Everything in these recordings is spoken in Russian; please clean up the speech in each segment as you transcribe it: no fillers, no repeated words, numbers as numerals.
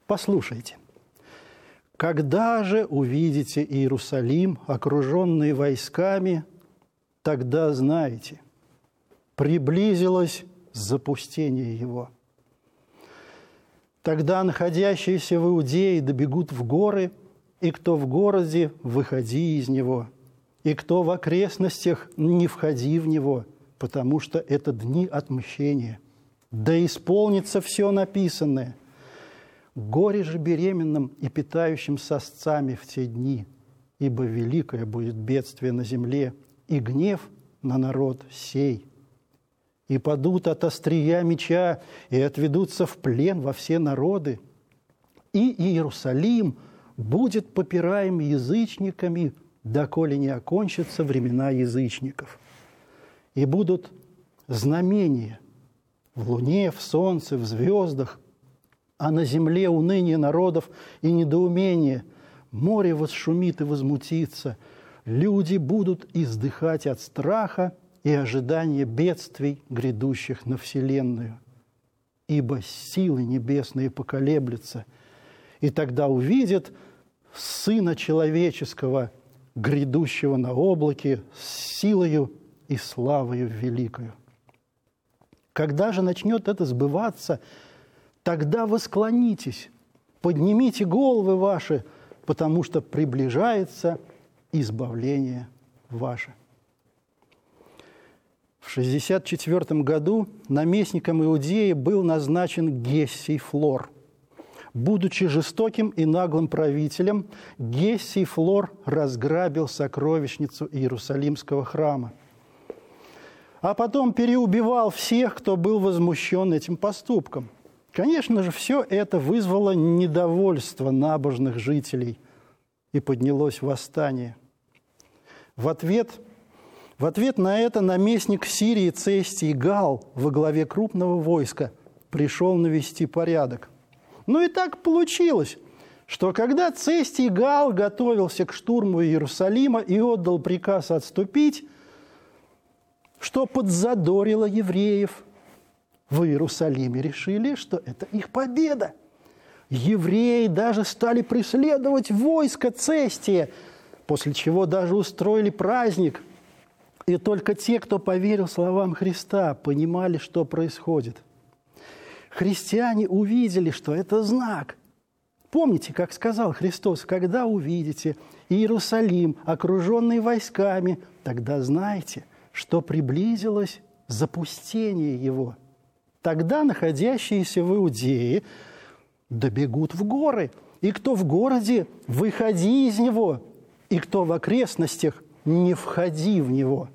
Послушайте. «Когда же увидите Иерусалим, окруженный войсками, тогда знаете, приблизилось запустение его. Тогда находящиеся в Иудее добегут в горы, и кто в городе, выходи из него, и кто в окрестностях, не входи в него, потому что это дни отмщения. Да исполнится все написанное. Горе же беременным и питающим сосцами в те дни, ибо великое будет бедствие на земле, и гнев на народ сей. И падут от острия меча, и отведутся в плен во все народы. И Иерусалим будет попираем язычниками, доколе не окончатся времена язычников. И будут знамения в луне, в солнце, в звездах, а на земле уныние народов и недоумение. Море восшумит и возмутится. Люди будут издыхать от страха и ожидания бедствий, грядущих на вселенную. Ибо силы небесные поколеблются, и тогда увидят Сына Человеческого, грядущего на облаке с силою и славою великою. Когда же начнет это сбываться, тогда восклонитесь, поднимите головы ваши, потому что приближается избавление ваше». В 64 году наместником Иудеи был назначен Гессий Флор. Будучи жестоким и наглым правителем, Гессий Флор разграбил сокровищницу Иерусалимского храма, а потом переубивал всех, кто был возмущен этим поступком. Конечно же, все это вызвало недовольство набожных жителей, и поднялось восстание. В ответ на это наместник Сирии Цестий Гал во главе крупного войска пришел навести порядок. Ну и так получилось, что когда Цестий Гал готовился к штурму Иерусалима и отдал приказ отступить, что подзадорило евреев, в Иерусалиме решили, что это их победа. Евреи даже стали преследовать войско Цестия, после чего даже устроили праздник. И только те, кто поверил словам Христа, понимали, что происходит. Христиане увидели, что это знак. Помните, как сказал Христос: «Когда увидите Иерусалим, окруженный войсками, тогда знайте, что приблизилось запустение его. Тогда находящиеся в Иудее добегут в горы, и кто в городе, выходи из него, и кто в окрестностях, не входи в него».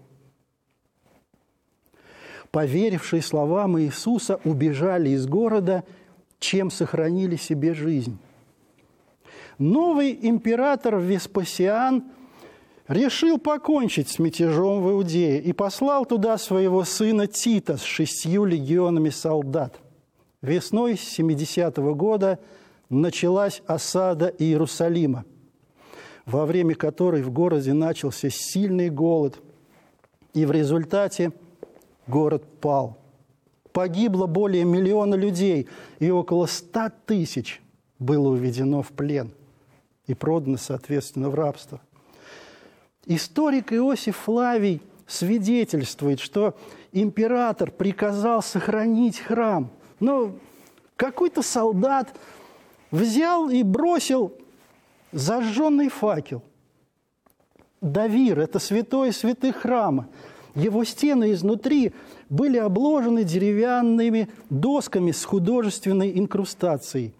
Поверившие словам Иисуса убежали из города, чем сохранили себе жизнь. Новый император Веспасиан решил покончить с мятежом в Иудее и послал туда своего сына Тита с 6 легионами солдат. Весной 70-го года началась осада Иерусалима, во время которой в городе начался сильный голод, и в результате город пал. Погибло более 1 миллиона людей, и около 100 тысяч было уведено в плен и продано, соответственно, в рабство. Историк Иосиф Флавий свидетельствует, что император приказал сохранить храм, но какой-то солдат взял и бросил зажженный факел. Давир – это святое святых храма. Его стены изнутри были обложены деревянными досками с художественной инкрустацией.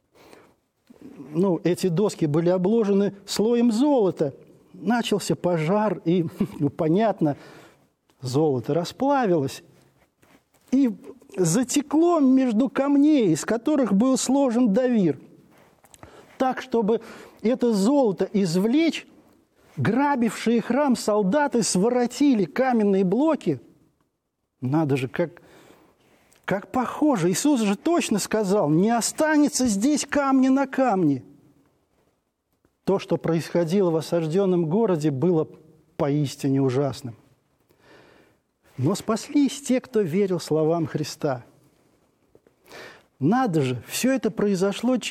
Эти доски были обложены слоем золота. Начался пожар, и, понятно, золото расплавилось. И затекло между камней, из которых был сложен Давир. Так, чтобы это золото извлечь, грабившие храм солдаты своротили каменные блоки. Надо же, как похоже. Иисус же точно сказал: не останется здесь камня на камне. То, что происходило в осажденном городе, было поистине ужасным. Но спаслись те, кто верил словам Христа. Надо же, все это произошло